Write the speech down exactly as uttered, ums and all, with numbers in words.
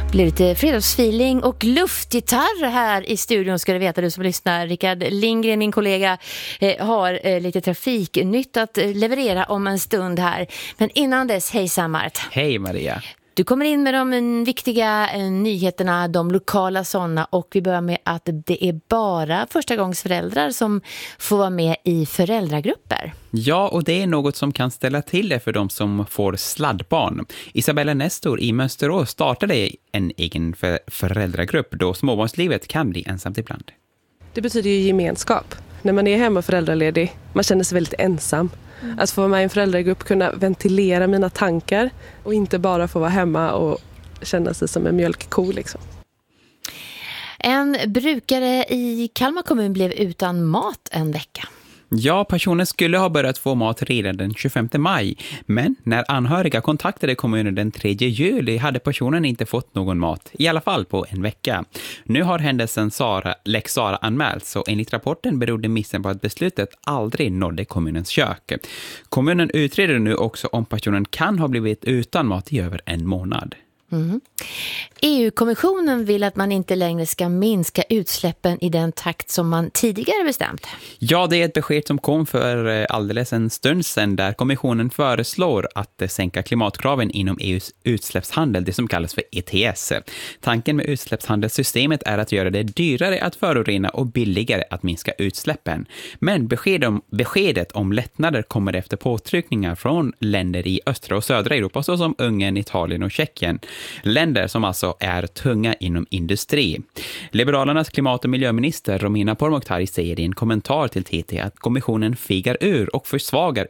blir lite fredagsfeeling och luftgitarr här i studion, ska du veta, du som lyssnar. Rickard Lindgren, min kollega, eh, har eh, lite trafiknytt att eh, leverera om en stund här. Men innan dess, hej Samart. Hej Maria. Du kommer in med de viktiga eh, nyheterna, de lokala sådana, och vi börjar med att det är bara förstagångsföräldrar som får vara med i föräldragrupper. Ja, och det är något som kan ställa till det för de som får sladdbarn. Isabella Nestor i Mönsterås startade en egen för- föräldragrupp då småbarnslivet kan bli ensamt ibland. Det betyder ju gemenskap. När man är hemma föräldraledig, man känner sig väldigt ensam. Mm. Att få vara med i en föräldragrupp, kunna ventilera mina tankar och inte bara få vara hemma och känna sig som en mjölkko liksom. En brukare i Kalmar kommun blev utan mat en vecka. Ja, personen skulle ha börjat få mat redan den tjugofemte maj, men när anhöriga kontaktade kommunen den tredje juli hade personen inte fått någon mat, i alla fall på en vecka. Nu har händelsen Sara, Lex Sara anmälts, så enligt rapporten berodde missen på att beslutet aldrig nådde kommunens kök. Kommunen utreder nu också om personen kan ha blivit utan mat i över en månad. Mm. E U-kommissionen vill att man inte längre ska minska utsläppen i den takt som man tidigare bestämt. Ja, det är ett besked som kom för alldeles en stund sedan där kommissionen föreslår att sänka klimatkraven inom E U:s utsläppshandel, det som kallas för E T S. Tanken med utsläppshandelssystemet är att göra det dyrare att förorena och billigare att minska utsläppen. Men besked om, beskedet om lättnader kommer efter påtryckningar från länder i östra och södra Europa såsom Ungern, Italien och Tjeckien. Länder som alltså är tunga inom industri. Liberalernas klimat- och miljöminister Romina Pourmokhtari säger i en kommentar till T T att kommissionen figar ur och försvagar